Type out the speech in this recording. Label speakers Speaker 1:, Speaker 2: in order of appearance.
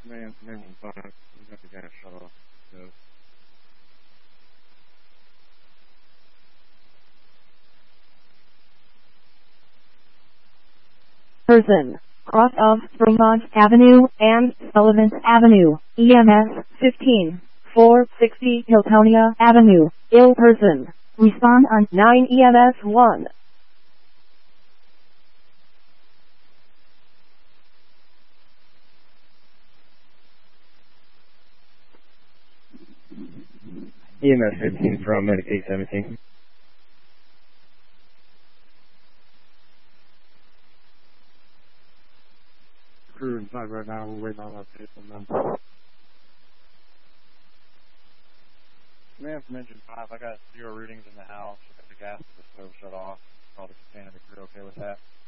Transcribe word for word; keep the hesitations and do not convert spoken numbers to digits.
Speaker 1: Man, man, five. We got the gas shut off. So.
Speaker 2: Person. Cross of Fremont Avenue and Sullivan Avenue. E M S fifteen. four sixty Hiltonia Avenue. Ill person. Respond on nine E M S one.
Speaker 1: E M S fifteen from Medicaid seventeen. Crew inside right now. We're waiting on updates from them. Man from engine five. I got zero readings in the house. I got the gas to the stove shut off. Called the container. The crew okay with that?